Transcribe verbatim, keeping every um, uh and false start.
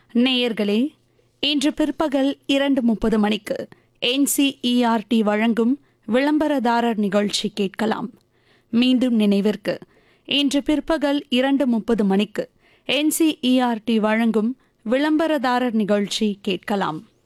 நேயர்களே, இன்று பிற்பகல் இரண்டு முப்பது மணிக்கு என்சிஇஆர்டி வழங்கும் விளம்பரதாரர் நிகழ்ச்சி கேட்கலாம். மீண்டும் நினைவிற்கு, இன்று பிற்பகல் இரண்டு முப்பது மணிக்கு என்சிஇஆர்டி வழங்கும் விளம்பரதாரர் நிகழ்ச்சி கேட்கலாம்.